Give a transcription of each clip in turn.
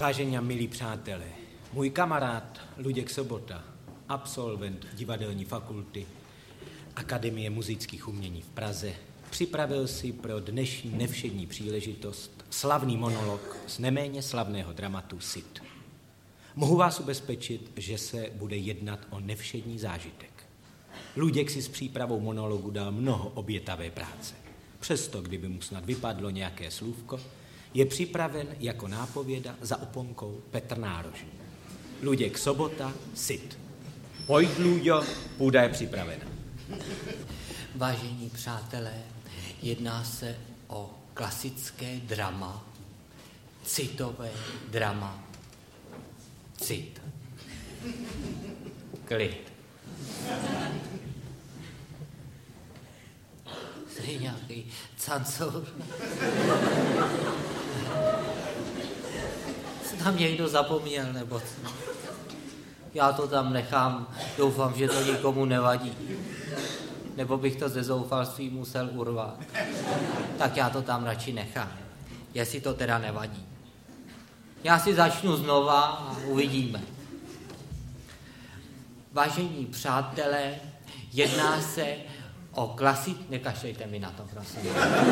Vážení a milí přátelé, můj kamarád Luděk Sobota, absolvent divadelní fakulty Akademie muzických umění v Praze, připravil si pro dnešní nevšední příležitost slavný monolog z neméně slavného dramatu Cid. Mohu vás ubezpečit, že se bude jednat o nevšední zážitek. Luděk si s přípravou monologu dal mnoho obětavé práce. Přesto, kdyby mu snad vypadlo nějaké slůvko, je připraven jako nápověda za oponkou Petr Nárožný. Luděk Sobota, Cid. Pojď, Luďo, půda je připravena. Vážení přátelé, jedná se o klasické drama, citové drama, Cid. Klid. Jsi nějaký cancour? Tam někdo zapomněl, nebo co? Já to tam nechám, doufám, že to nikomu nevadí. Nebo bych to ze zoufalství musel urvat. Tak já to tam radši nechám, jestli to teda nevadí. Já si začnu znova a uvidíme. Vážení přátelé, jedná se o nekašlejte mi na to, prosím.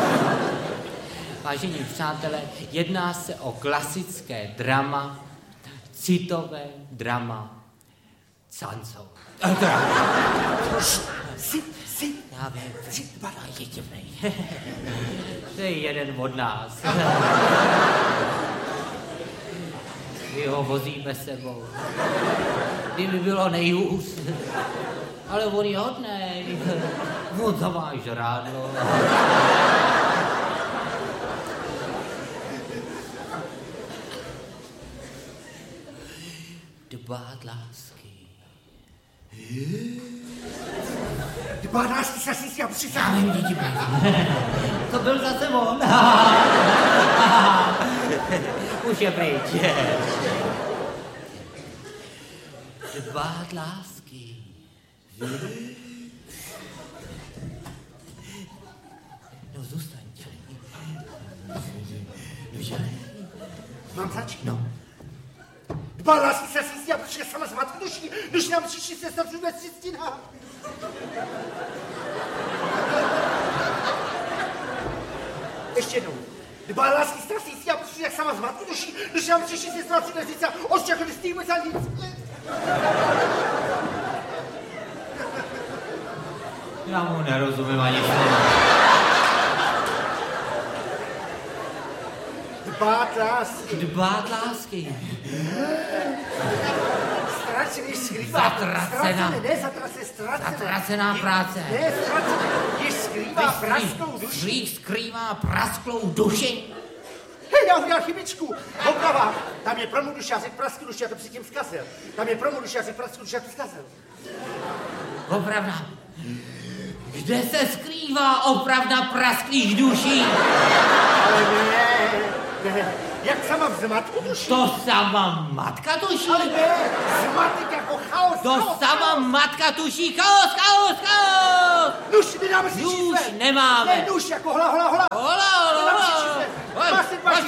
Vážení přátelé, jedná se o klasické drama, citové drama, Cancour. Já vím, je divnej. To je jeden od nás. My ho vozíme sebou. Kdyby bylo nejhůř. Ale on je hodnej. On to má žrádlo. Dbát lásky. Dbát lásky se asi přisahám. Já vím, to byl zase on. Už je pryč. Dbát lásky. No zůstaň. Mám začít? No. Dbát lásky se asi protože sama z matky duší, když nám přišli se stavřu ve ciztinách. Ještě jednou. Dbát lásky se asi protože sama z matky duší, když nám přišli se stavřu ve ciztinách. Ošťakli stýmy za nic. Já mu nerozumím ani slovo. Dbát lásky. Dbát lásky. Ztracený skrývá. Zatracená práce. Ne, ztracený. Již skrývá prasklou duši. Slík skrývá prasklou duši. Hej, já udělal chybičku. Oprava. Tam je promu duši, já řekl prasklou duši, já to předtím zkazil. Tam je promu duši, já řekl prasklou duši, já to zkazil. Opravda. Kde se skrývá opravda prasklých duší? Ale ne. Jak sama v zmatku duší? To sama matka tuší? Ale ne, zmatek jako chaos. To sama matka tuší chaos. Nuž, nedáme si Nůž čísle. nemáme. Ne, nuž, jako hola. Nedáme si čísle. Máš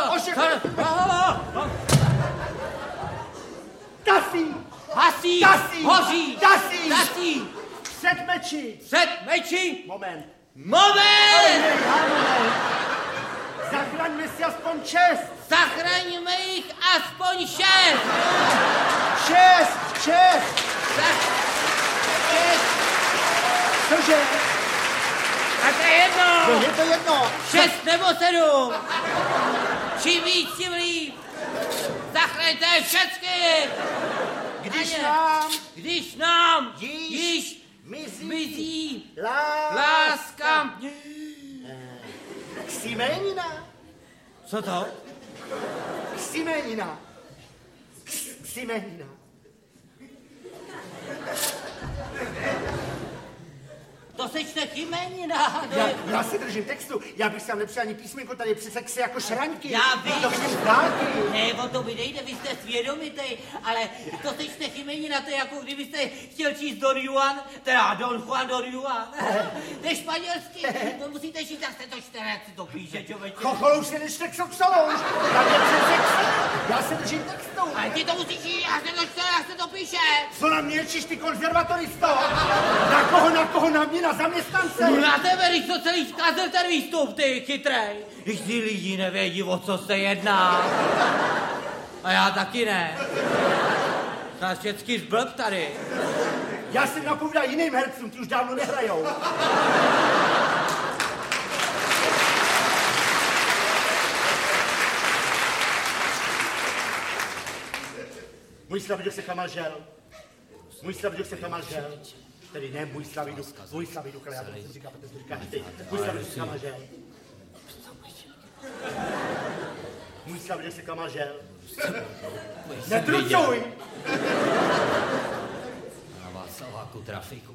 Tasí. Hoří. Tasí. Před meči. Moment. Zachraňme si aspoň 6. Zachraňme jich aspoň 6. 6. Cože? Tak je jedno. No, je to jedno. 6 nebo 7. Čím víc, tím líp. Zachraňte všechny. Když nám již mizí láska. Ksimenina. Co to? Ksimenina. To sečte Chimenina. Já si držím textu. Já bych sám nepřijal ani písmenko, tady přece ksy jako šraňky. Já vím. To vidím dálky. Ne, o to mi nejde, vy jste svědomitej, ale to sečte Chimenina, to je jako kdybyste chtěl číst Don Juan, teda Don Juan, Don Juan. To je španělsky, to musíte číst, tak se to čte, jak si to píše, člověče. Chocholou se nečte ksoxolou. Já se učím textu. Ale ty to musíš jít, jak se to píše. Co na mě ječíš, ty konzervatoristo? Na koho, na mě, na zaměstnance? No na tebe, když to celý zkazil ten výstup, ty chytrej. Když ty lidi nevědí, o co se jedná. A já taky ne. Nás vždycky zblb tady. Já jsem napovídal jiným hercům, ty už dávno nehrajou. Můj Slavidu se chamažel. Tedy ne můj Slavidu, ale já to musím říkat, protože to říkáš ty. Můj Slavidu se chamažel. Můj Slavidu se chamažel. Netrucuj! Na Václaváku trafiku.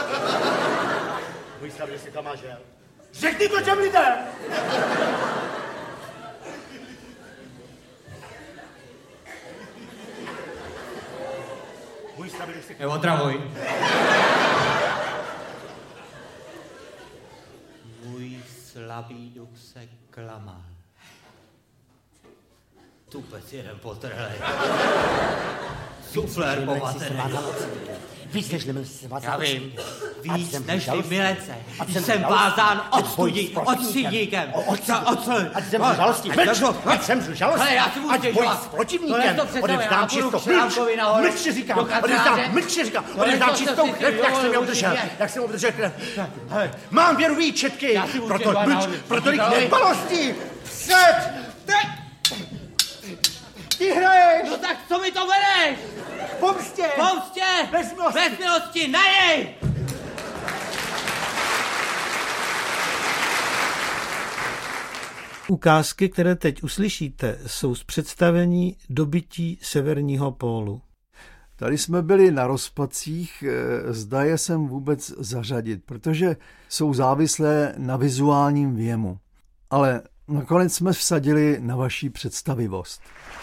Můj Slavidu se chamažel. Řekni to těm lidem! Můj Slavidu se chamažel. Neotravuj. Můj Slavíduk se klamal. Tupec jeden potrhlej. Suflér povatený. Víc než nemilci. Já vím, víc než ty milence. Jsem vázán odstudíkem. Ať zemřu žalostí. Ať bojí s protivníkem. Odevzdám čistou Odevzdám čistou krev, jak jsem obdržel krev. Mám věru výčetky. Pro tolik nedbalostí. Ty hraješ! No tak co mi to bereš? Pomstě! Bez milosti, na něj! Ukázky, které teď uslyšíte, jsou z představení Dobytí severního pólu. Tady jsme byli na rozpacích, zda je sem vůbec zařadit, protože jsou závislé na vizuálním věmu. Ale nakonec jsme vsadili na vaši představivost.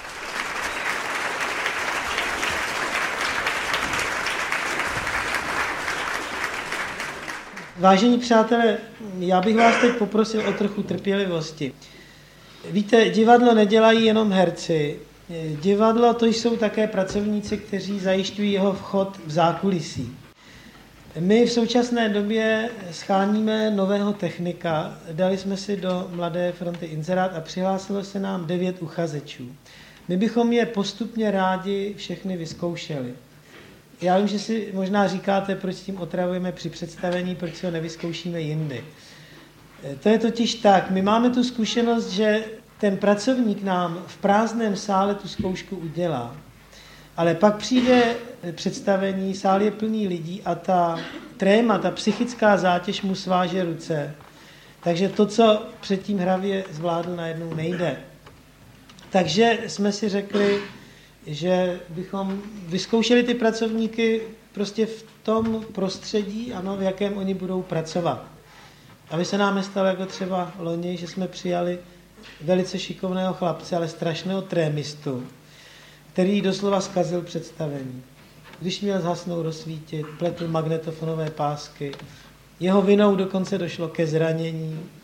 Vážení přátelé, já bych vás teď poprosil o trochu trpělivosti. Víte, divadlo nedělají jenom herci. Divadlo to jsou také pracovníci, kteří zajišťují jeho vchod v zákulisí. My v současné době scháníme nového technika. Dali jsme si do Mladé fronty inzerát a přihlásilo se nám 9 uchazečů. My bychom je postupně rádi všechny vyzkoušeli. Já vím, že si možná říkáte, proč tím otravujeme při představení, proč si ho nevyzkoušíme jindy. To je totiž tak. My máme tu zkušenost, že ten pracovník nám v prázdném sále tu zkoušku udělá. Ale pak přijde představení, sál je plný lidí a ta tréma, ta psychická zátěž mu sváže ruce. Takže to, co předtím hravě zvládl, najednou nejde. Takže jsme si řekli, že bychom vyzkoušeli ty pracovníky prostě v tom prostředí, ano, v jakém oni budou pracovat. Aby se nám nestalo jako třeba loni, že jsme přijali velice šikovného chlapce, ale strašného trémistu, který doslova zkazil představení. Když měl zhasnout, rozsvítit, pletl magnetofonové pásky. Jeho vinou dokonce došlo ke zranění.